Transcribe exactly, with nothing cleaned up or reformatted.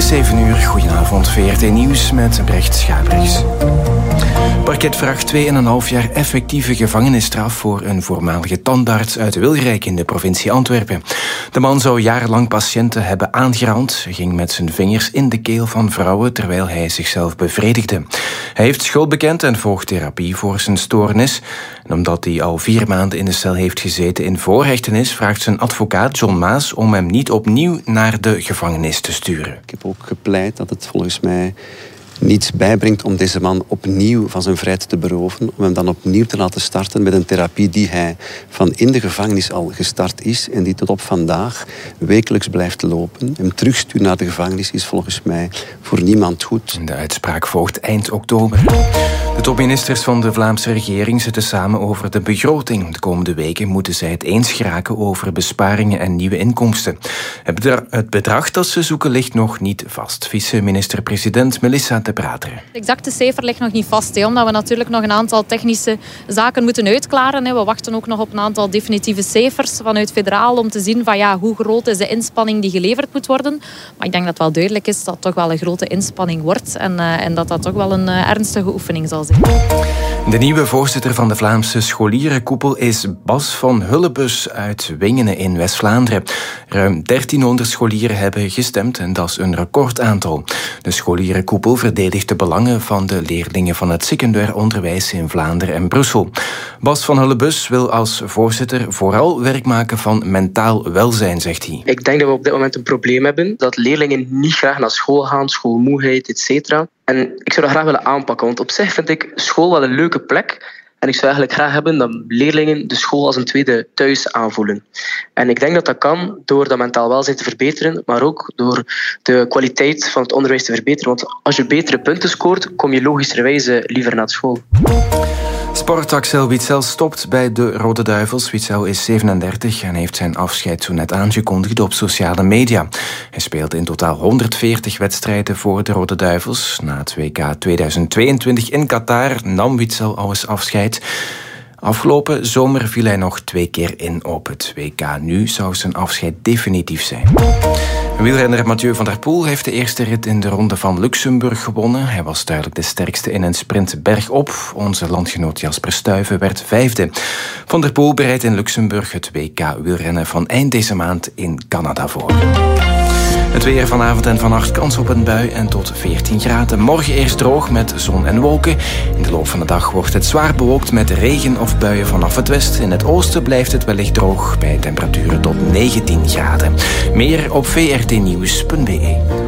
is zeven uur. Goedenavond, V R T Nieuws met Brecht Schabriks. Parket vraagt twee en een half jaar effectieve gevangenisstraf voor een voormalige tandarts uit Wilrijk in de provincie Antwerpen. De man zou jarenlang patiënten hebben aangerand. Hij ging met zijn vingers in de keel van vrouwen terwijl hij zichzelf bevredigde. Hij heeft schuld bekend en volgt therapie voor zijn stoornis. En omdat hij al vier maanden in de cel heeft gezeten in voorhechtenis, vraagt zijn advocaat John Maas om hem niet opnieuw naar de gevangenis te sturen. Ik heb ook gepleit dat het volgens mij niets bijbrengt om deze man opnieuw van zijn vrijheid te beroven, om hem dan opnieuw te laten starten met een therapie die hij van in de gevangenis al gestart is en die tot op vandaag wekelijks blijft lopen. Hem terugsturen naar de gevangenis is volgens mij voor niemand goed. De uitspraak volgt eind oktober. De topministers van de Vlaamse regering zitten samen over de begroting. De komende weken moeten zij het eens geraken over besparingen en nieuwe inkomsten. Het bedrag dat ze zoeken ligt nog niet vast. Vice-minister-president Melissa De Brater. Het exacte cijfer ligt nog niet vast, he, omdat we natuurlijk nog een aantal technische zaken moeten uitklaren. He. We wachten ook nog op een aantal definitieve cijfers vanuit federaal om te zien van, ja, hoe groot is de inspanning die geleverd moet worden. Maar ik denk dat het wel duidelijk is dat het toch wel een grote inspanning wordt en, uh, en dat dat toch wel een uh, ernstige oefening zal zijn. De nieuwe voorzitter van de Vlaamse scholierenkoepel is Bas van Hullebus uit Wingene in West-Vlaanderen. Ruim dertienhonderd scholieren hebben gestemd en dat is een recordaantal. De scholierenkoepel verdedigt de belangen van de leerlingen van het secundair onderwijs in Vlaanderen en Brussel. Bas van Hullebus wil als voorzitter vooral werk maken van mentaal welzijn, zegt hij. Ik denk dat we op dit moment een probleem hebben, dat leerlingen niet graag naar school gaan, schoolmoeheid, et cetera. En ik zou dat graag willen aanpakken, want op zich vind ik school wel een leuke plek. En ik zou eigenlijk graag hebben dat leerlingen de school als een tweede thuis aanvoelen. En ik denk dat dat kan door dat mentaal welzijn te verbeteren, maar ook door de kwaliteit van het onderwijs te verbeteren. Want als je betere punten scoort, kom je logischerwijze liever naar school. Sport Axel Witsel stopt bij de Rode Duivels. Witsel is zevenendertig en heeft zijn afscheid zo net aangekondigd op sociale media. Hij speelde in totaal honderdveertig wedstrijden voor de Rode Duivels. Na het W K tweeduizend tweeëntwintig in Qatar nam Witsel al eens afscheid. Afgelopen zomer viel hij nog twee keer in op het W K. Nu zou zijn afscheid definitief zijn. Wielrenner Mathieu van der Poel heeft de eerste rit in de Ronde van Luxemburg gewonnen. Hij was duidelijk de sterkste in een sprint bergop. Onze landgenoot Jasper Stuyven werd vijfde. Van der Poel bereidt in Luxemburg het W K wielrennen van eind deze maand in Canada voor. Het weer vanavond en vannacht, kans op een bui en tot veertien graden. Morgen eerst droog met zon en wolken. In de loop van de dag wordt het zwaar bewolkt met regen of buien vanaf het westen. In het oosten blijft het wellicht droog bij temperaturen tot negentien graden. Meer op v r t nieuws punt b e.